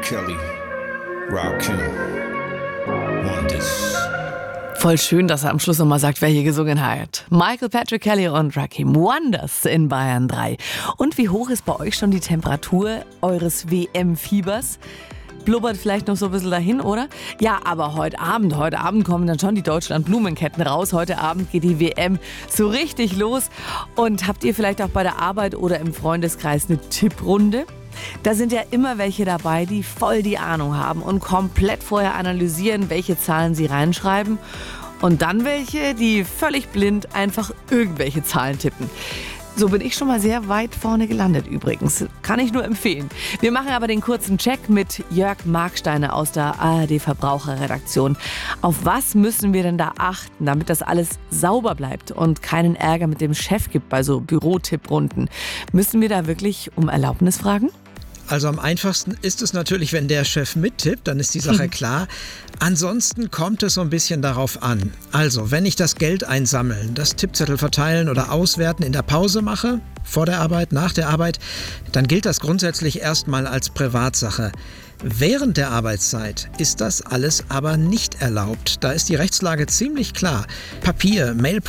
Kelly, Rakim, Wonders. Voll schön, dass er am Schluss nochmal sagt, wer hier gesungen hat. Michael Patrick Kelly und Rakim, Wonders in Bayern 3. Und wie hoch ist bei euch schon die Temperatur eures WM-Fiebers? Blubbert vielleicht noch so ein bisschen dahin, oder? Ja, aber heute Abend kommen dann schon die Deutschland-Blumenketten raus. Heute Abend geht die WM so richtig los. Und habt ihr vielleicht auch bei der Arbeit oder im Freundeskreis eine Tipprunde? Da sind ja immer welche dabei, die voll die Ahnung haben und komplett vorher analysieren, welche Zahlen sie reinschreiben. Und dann welche, die völlig blind einfach irgendwelche Zahlen tippen. So bin ich schon mal sehr weit vorne gelandet übrigens. Kann ich nur empfehlen. Wir machen aber den kurzen Check mit Jörg Marksteiner aus der ARD-Verbraucherredaktion. Auf was müssen wir denn da achten, damit das alles sauber bleibt und keinen Ärger mit dem Chef gibt bei so Bürotippprunden? Müssen wir da wirklich um Erlaubnis fragen? Also am einfachsten ist es natürlich, wenn der Chef mittippt, dann ist die Sache klar. Ansonsten kommt es so ein bisschen darauf an. Also, wenn ich das Geld einsammeln, das Tippzettel verteilen oder auswerten in der Pause mache, vor der Arbeit, nach der Arbeit, dann gilt das grundsätzlich erstmal als Privatsache. Während der Arbeitszeit ist das alles aber nicht erlaubt. Da ist die Rechtslage ziemlich klar. Papier, Mail